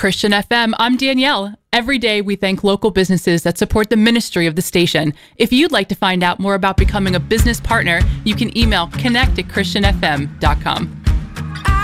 Christian FM, I'm Danielle. Every day we thank local businesses that support the ministry of the station. If you'd like to find out more about becoming a business partner, you can email connect@christianfm.com.